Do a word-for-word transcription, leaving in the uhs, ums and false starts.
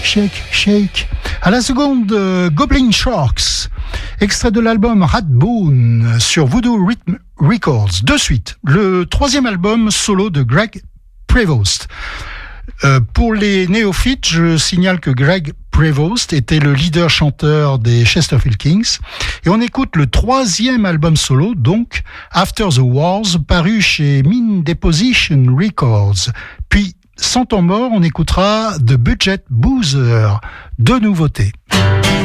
shake, shake. À la seconde, euh, Goblin Sharks, extrait de l'album Ratbone sur Voodoo Rhythm Records. De suite, le troisième album solo de Greg Prevost. Euh, pour les néophytes, je signale que Greg Prevost était le leader-chanteur des Chesterfield Kings. Et on écoute le troisième album solo, donc After the Wars, paru chez Mean Deposition Records. Puis, sans temps mort, on écoutera The Budget Boozer, deux nouveautés.